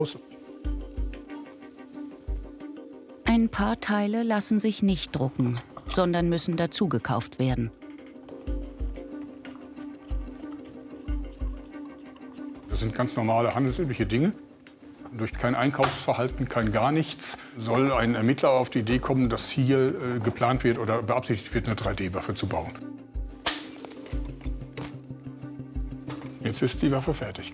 Ein paar Teile lassen sich nicht drucken, sondern müssen dazugekauft werden. Das sind ganz normale handelsübliche Dinge. Durch kein Einkaufsverhalten, kein gar nichts, soll ein Ermittler auf die Idee kommen, dass hier geplant wird oder beabsichtigt wird, eine 3D-Waffe zu bauen. Jetzt ist die Waffe fertig.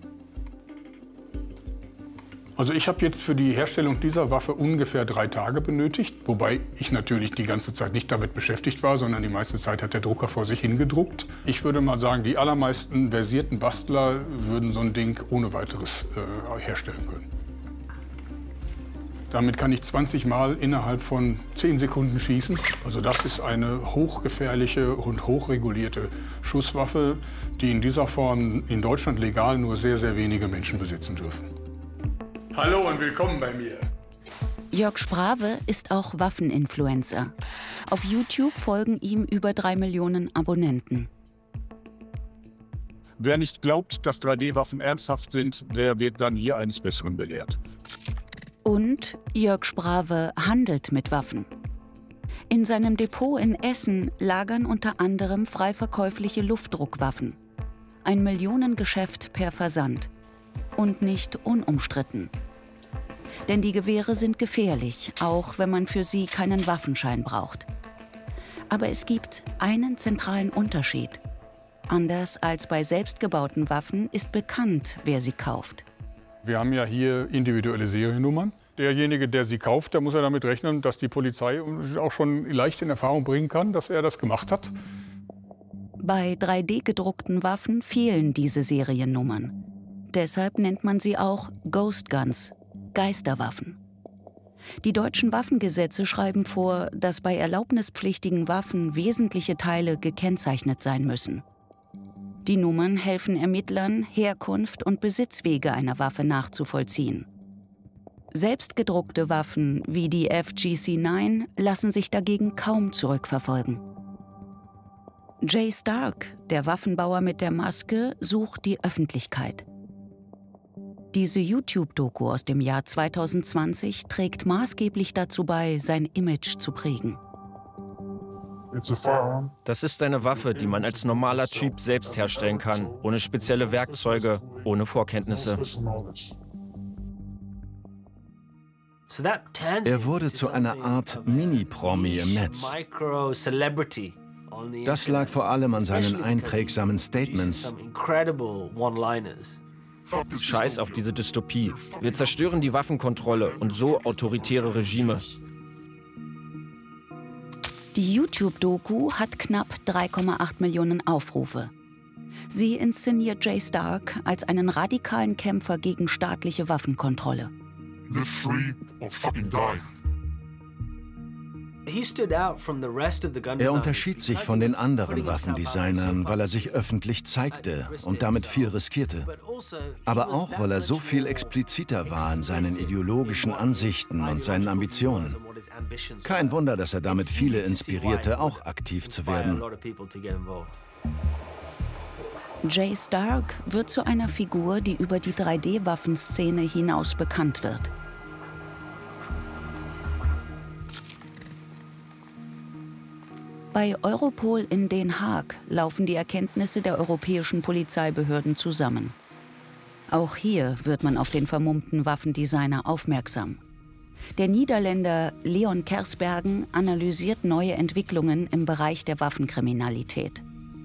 Also ich habe jetzt für die Herstellung dieser Waffe ungefähr 3 Tage benötigt, wobei ich natürlich die ganze Zeit nicht damit beschäftigt war, sondern die meiste Zeit hat der Drucker vor sich hingedruckt. Ich würde mal sagen, die allermeisten versierten Bastler würden so ein Ding ohne weiteres herstellen können. Damit kann ich 20 Mal innerhalb von 10 Sekunden schießen. Also das ist eine hochgefährliche und hochregulierte Schusswaffe, die in dieser Form in Deutschland legal nur sehr, sehr wenige Menschen besitzen dürfen. Hallo und willkommen bei mir. Jörg Sprave ist auch Waffeninfluencer. Auf YouTube folgen ihm über 3 Millionen Abonnenten. Wer nicht glaubt, dass 3D-Waffen ernsthaft sind, der wird dann hier eines Besseren belehrt. Und Jörg Sprave handelt mit Waffen. In seinem Depot in Essen lagern unter anderem frei verkäufliche Luftdruckwaffen. Ein Millionengeschäft per Versand. Und nicht unumstritten. Denn die Gewehre sind gefährlich, auch wenn man für sie keinen Waffenschein braucht. Aber es gibt einen zentralen Unterschied. Anders als bei selbstgebauten Waffen ist bekannt, wer sie kauft. Wir haben ja hier individuelle Seriennummern. Derjenige, der sie kauft, der muss ja damit rechnen, dass die Polizei auch schon leicht in Erfahrung bringen kann, dass er das gemacht hat. Bei 3D-gedruckten Waffen fehlen diese Seriennummern. Deshalb nennt man sie auch Ghost Guns, Geisterwaffen. Die deutschen Waffengesetze schreiben vor, dass bei erlaubnispflichtigen Waffen wesentliche Teile gekennzeichnet sein müssen. Die Nummern helfen Ermittlern, Herkunft und Besitzwege einer Waffe nachzuvollziehen. Selbstgedruckte Waffen wie die FGC-9 lassen sich dagegen kaum zurückverfolgen. Jay Stark, der Waffenbauer mit der Maske, sucht die Öffentlichkeit. Diese YouTube-Doku aus dem Jahr 2020 trägt maßgeblich dazu bei, sein Image zu prägen. Das ist eine Waffe, die man als normaler Typ selbst herstellen kann, ohne spezielle Werkzeuge, ohne Vorkenntnisse. Er wurde zu einer Art Mini-Promi im Netz. Das lag vor allem an seinen einprägsamen Statements. Scheiß auf diese Dystopie. Wir zerstören die Waffenkontrolle und so autoritäre Regime. Die YouTube-Doku hat knapp 3,8 Millionen Aufrufe. Sie inszeniert Jay Stark als einen radikalen Kämpfer gegen staatliche Waffenkontrolle. Live free or fucking die. Er unterschied sich von den anderen Waffendesignern, weil er sich öffentlich zeigte und damit viel riskierte. Aber auch, weil er so viel expliziter war in seinen ideologischen Ansichten und seinen Ambitionen. Kein Wunder, dass er damit viele inspirierte, auch aktiv zu werden. Jay Stark wird zu einer Figur, die über die 3D-Waffenszene hinaus bekannt wird. Bei Europol in Den Haag laufen die Erkenntnisse der europäischen Polizeibehörden zusammen. Auch hier wird man auf den vermummten Waffendesigner aufmerksam. Der Niederländer Leon Kersbergen analysiert neue Entwicklungen im Bereich der Waffenkriminalität.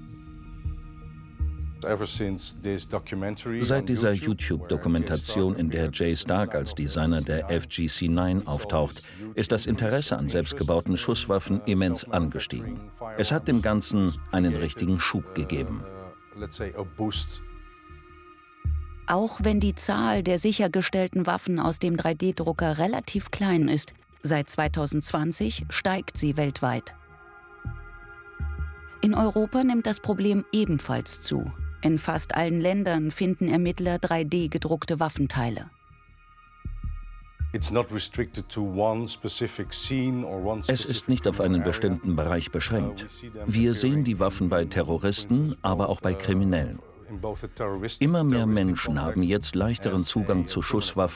Seit dieser YouTube-Dokumentation, in der Jay Stark als Designer der FGC-9 auftaucht, ist das Interesse an selbstgebauten Schusswaffen immens angestiegen. Es hat dem Ganzen einen richtigen Schub gegeben. Auch wenn die Zahl der sichergestellten Waffen aus dem 3D-Drucker relativ klein ist, seit 2020 steigt sie weltweit. In Europa nimmt das Problem ebenfalls zu. In fast allen Ländern finden Ermittler 3D-gedruckte Waffenteile. Es ist nicht auf einen bestimmten Bereich beschränkt. Wir sehen die Waffen bei Terroristen, aber auch bei Kriminellen. Immer mehr Menschen haben jetzt leichteren Zugang zu Schusswaffen